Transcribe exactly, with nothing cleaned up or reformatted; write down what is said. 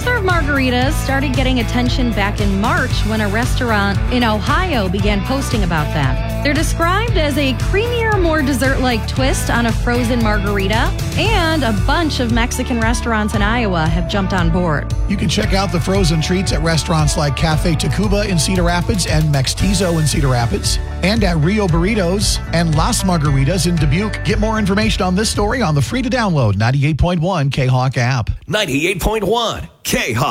self-serve margaritas started getting attention back in March when a restaurant in Ohio began posting about them. They're described as a creamier, more dessert-like twist on a frozen margarita, and a bunch of Mexican restaurants in Iowa have jumped on board. You can check out the frozen treats at restaurants like Cafe Tacuba in Cedar Rapids and Mextizo in Cedar Rapids, and at Rio Burritos and Las Margaritas in Dubuque. Get more information on this story on the free-to-download ninety-eight point one K-Hawk app. ninety-eight point one K-Hawk.